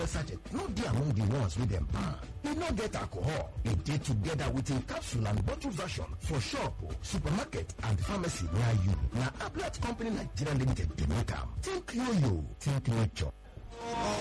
sachet no dey among the ones wey dem ban. E no get alcohol. E dey together with a capsule and bottle version for shop, supermarket and pharmacy near you. Na Ablat Company Nigeria Limited dey make am. Think Yoyo, think nature.